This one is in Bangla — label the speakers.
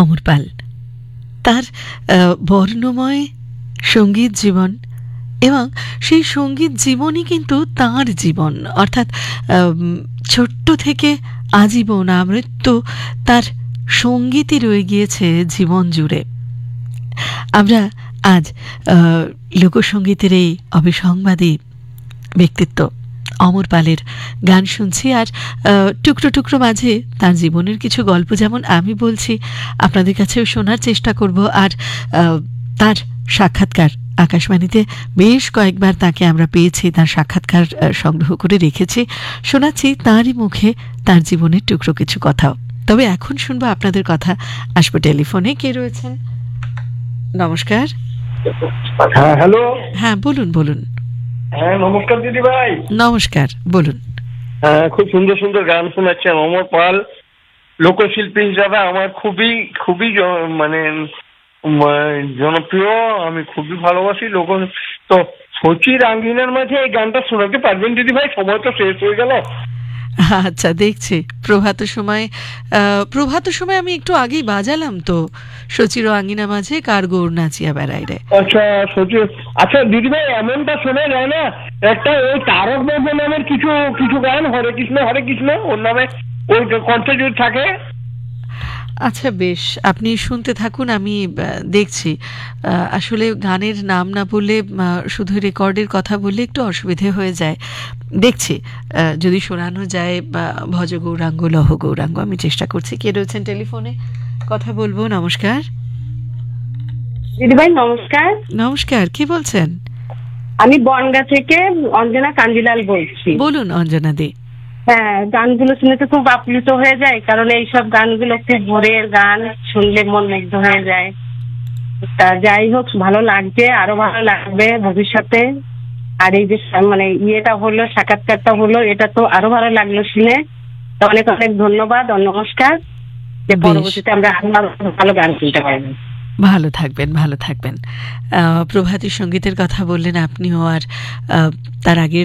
Speaker 1: অমর পাল। তার বর্ণময় সঙ্গীত জীবন এবং সেই সঙ্গীত জীবনই কিন্তু তাঁর জীবন, অর্থাৎ ছোট্ট থেকে আজীবন আমৃত্যু তার সঙ্গীতই রয়ে গিয়েছে জীবন জুড়ে। আমরা আজ লোকসঙ্গীতের এই অবিসংবাদী ব্যক্তিত্ব অমর পালের গান শুনছি, আর টুকরো টুকরো মাঝে তার জীবনের কিছু গল্প যেমন আমি বলছি, আপনাদের কাছেও শোনার চেষ্টা করব। আর তার সাক্ষাৎকার আকাশবাণীতে বেশ কয়েকবার তাকে আমরা পেয়েছি, তার সাক্ষাৎকার সংগ্রহ করে রেখেছি, শোনাচ্ছি তাঁরই মুখে তার জীবনের টুকরো কিছু কথাও। তবে এখন শুনবো আপনাদের কথা। আসবো টেলিফোনে। কে রয়েছেন? নমস্কার।
Speaker 2: হ্যাঁ, হ্যালো।
Speaker 1: হ্যাঁ, বলুন বলুন।
Speaker 2: হ্যাঁ, নমস্কার দিদি ভাই।
Speaker 1: নমস্কার, বলুন।
Speaker 2: হ্যাঁ, খুব সুন্দর সুন্দর গান শোনাচ্ছেন। অমর পাল লোকশিল্পী হিসাবে আমার খুবই খুবই মানে জনপ্রিয়, আমি খুবই ভালোবাসি লোক। তো সচির আঙ্গিনার মাঝে এই গানটা শোনাতে পারবেন দিদি ভাই? সময় তো শেষ হয়ে গেল।
Speaker 1: আচ্ছা, দেখছি। প্রভাত সময় আমি একটু আগেই বাজালাম তো, সচির আঙ্গিনা মাঝে কার গৌর নাচিয়া বেড়াই রে।
Speaker 2: আচ্ছা সচির, আচ্ছা দিদি ভাই এমনটা শোনা যায় না, একটা ওই তারক বাবু নামের কিছু কিছু গান, হরে কৃষ্ণ ওর নামে ওই কণ্ঠে যদি থাকে।
Speaker 1: আচ্ছা বেশ, আপনি শুনতে থাকুন, আমি দেখছি। আসলে গানের নাম না বললে, শুধু রেকর্ডের কথা বললে একটু অসুবিধে হয়ে যায়। দেখছি যদি শোনানো যায়। ভজ গৌরাঙ্গ লহ গৌরাঙ্গ আমি চেষ্টা করছি। কে রয়েছেন টেলিফোনে? কথা বলবো। নমস্কার।
Speaker 3: দিদিভাই নমস্কার।
Speaker 1: নমস্কার, কি বলছেন?
Speaker 3: আমি বনগা থেকে অঞ্জনা কাঞ্জিলাল বলছি।
Speaker 1: বলুন অঞ্জনা দি।
Speaker 3: হ্যাঁ, গানগুলো শুনে তো খুব আপ্লুত হয়ে যায়, কারণ এইসব গানগুলো খুব ভোরের গান, শুনলে মন মুগ্ধ হয়ে যায়। তা যাই হোক, ভালো লাগছে, আরো ভালো লাগবে ভবিষ্যতে। আর এই যে মানে ইয়েটা হলো, সাক্ষাৎকারটা হলো, এটা তো আরো ভালো লাগলো শুনে। তো অনেক অনেক ধন্যবাদ ও নমস্কার, যে পরবর্তীতে আমরা আরো ভালো গান শুনতে পারবো।
Speaker 1: ভালো থাকবেন, ভালো থাকবেন। প্রভাতী সঙ্গীতের কথা বললেন আপনিও, আর তার আগের